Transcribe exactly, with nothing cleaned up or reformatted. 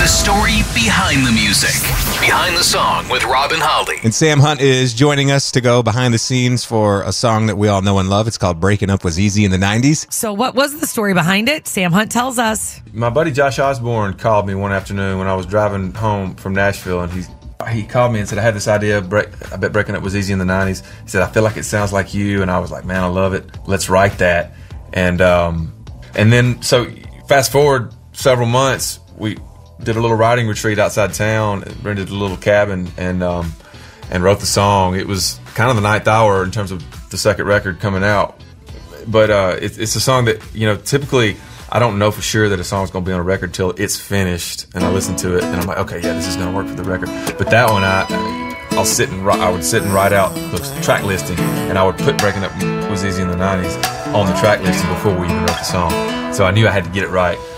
The story behind the music. Behind the Song with Rob and Holly. And Sam Hunt is joining us to go behind the scenes for a song that we all know and love. It's called Breaking Up Was Easy in the nineties. So what was the story behind it? Sam Hunt tells us. My buddy Josh Osborne called me one afternoon when I was driving home from Nashville, and he he called me and said, I had this idea, break, I bet Breaking Up Was Easy in the nineties. He said, I feel like it sounds like you. And I was like, man, I love it. Let's write that. And um, and then, so fast forward several months, we did a little writing retreat outside town, rented a little cabin, and um, and wrote the song. It was kind of the ninth hour in terms of the second record coming out. But uh, it, it's a song that, you know, typically I don't know for sure that a song's going to be on a record till it's finished, and I listen to it, and I'm like, okay, yeah, this is going to work for the record. But that one, I, I'll sit and I would sit and write out the track listing, and I would put Breaking Up Was Easy in the nineties on the track listing before we even wrote the song. So I knew I had to get it right.